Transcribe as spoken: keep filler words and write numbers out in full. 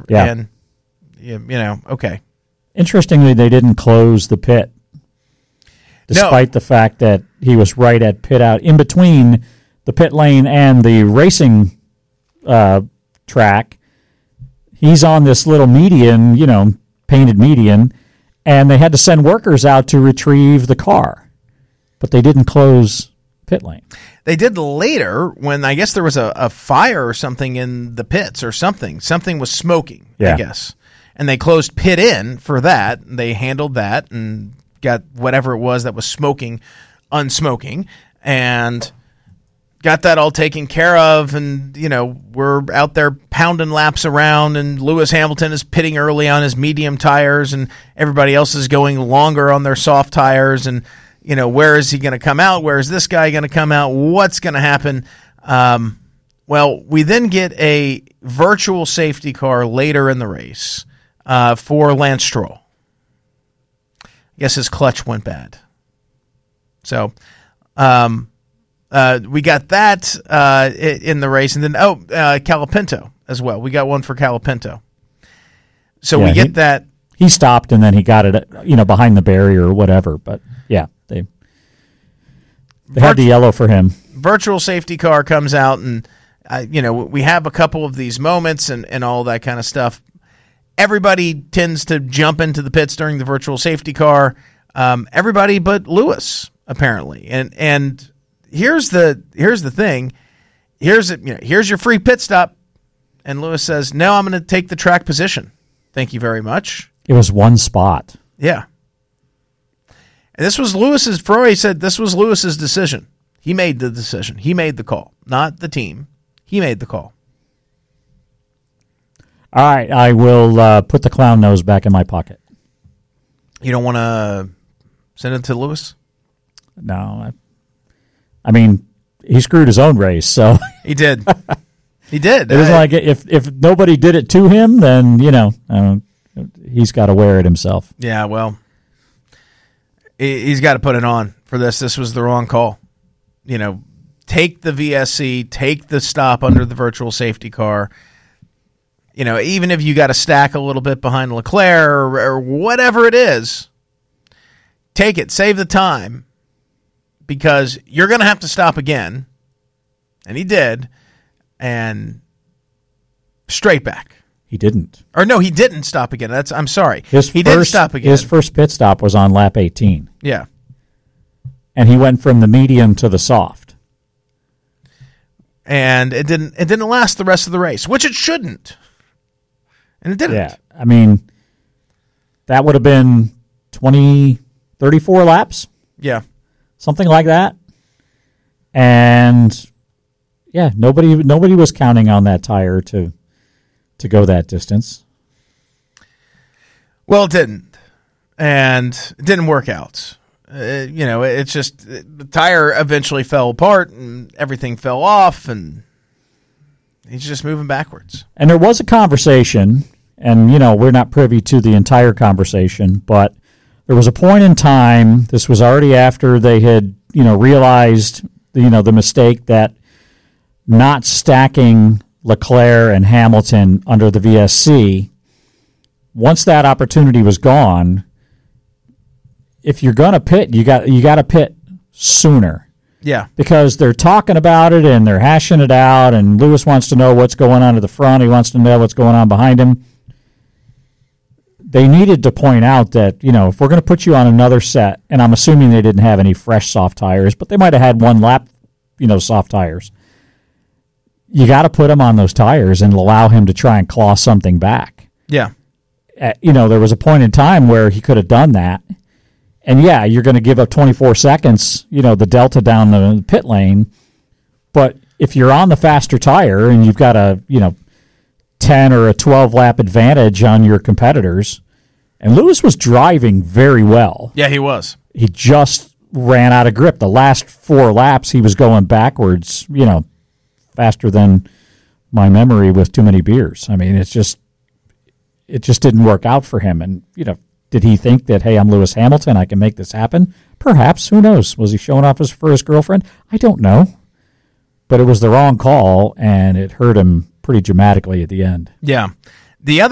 Yeah. And, you know, okay. Interestingly, they didn't close the pit, despite no. the fact that he was right at pit out, in between the pit lane and the racing uh, track. He's on this little median, you know, painted median, and they had to send workers out to retrieve the car, but they didn't close pit lane. They did later when I guess there was a, a fire or something in the pits or something. Something was smoking, yeah. I guess. And they closed pit in for that. They handled that and got whatever it was that was smoking, unsmoking, and got that all taken care of. And, you know, we're out there pounding laps around, and Lewis Hamilton is pitting early on his medium tires, and everybody else is going longer on their soft tires. And, you know, where is he going to come out? Where is this guy going to come out? What's going to happen? Um, well, we then get a virtual safety car later in the race uh, for Lance Stroll. I guess his clutch went bad. So um, uh, we got that uh, in the race. And then, oh, uh, Colapinto as well. We got one for Colapinto. So yeah, we get he, that. He stopped, and then he got it, you know, behind the barrier or whatever. But, yeah. They, they had the yellow for him. Virtual safety car comes out, and, uh, you know, we have a couple of these moments and, and all that kind of stuff. Everybody tends to jump into the pits during the virtual safety car. Um, everybody but Lewis, apparently. And and here's the here's the thing. Here's you know, here's your free pit stop. And Lewis says, no, I'm going to take the track position. Thank you very much. It was one spot. Yeah. And this was Lewis's, Ferrari said this was Lewis's decision. He made the decision. He made the call, not the team. He made the call. All right, I will uh, put the clown nose back in my pocket. You don't want to send it to Lewis? No. I, I mean, he screwed his own race, so. He did. He did. It was like if, if nobody did it to him, then, you know, uh, he's got to wear it himself. Yeah, well, he's got to put it on for this. This was the wrong call. You know, take the V S C, take the stop under the virtual safety car. You know, even if you got to stack a little bit behind Leclerc or, or whatever it is, take it. Save the time because you're going to have to stop again. And he did. And straight back. He didn't. Or no, he didn't stop again. That's I'm sorry. His he first, didn't stop again. His first pit stop was on lap eighteen. Yeah. And he went from the medium to the soft. And it didn't it didn't last the rest of the race, which it shouldn't. And it didn't. Yeah. I mean, that would have been twenty, thirty-four laps. Yeah. Something like that. And yeah, nobody nobody was counting on that tire to to go that distance. Well, it didn't. And it didn't work out. Uh, you know, it's just the tire eventually fell apart and everything fell off, and he's just moving backwards. And there was a conversation, and, you know, we're not privy to the entire conversation, but there was a point in time, this was already after they had, you know, realized, you know, the mistake that not stacking Leclerc and Hamilton under the V S C. Once that opportunity was gone, if you're going to pit, you got you got to pit sooner. Yeah. Because they're talking about it and they're hashing it out, and Lewis wants to know what's going on at the front. He wants to know what's going on behind him. They needed to point out that, you know, if we're going to put you on another set, and I'm assuming they didn't have any fresh soft tires, but they might have had one lap, you know, soft tires. You got to put him on those tires and allow him to try and claw something back. Yeah. Uh, you know, there was a point in time where he could have done that. And, yeah, you're going to give up twenty-four seconds, you know, the delta down the pit lane. But if you're on the faster tire and you've got a, you know, ten or a twelve-lap advantage on your competitors, and Lewis was driving very well. Yeah, he was. He just ran out of grip. The last four laps, he was going backwards, you know, faster than my memory with too many beers. I mean, it's just, it just didn't work out for him. And, you know, did he think that, hey, I'm Lewis Hamilton, I can make this happen? Perhaps. Who knows? Was he showing off his, for his girlfriend? I don't know. But it was the wrong call, and it hurt him pretty dramatically at the end. Yeah. The other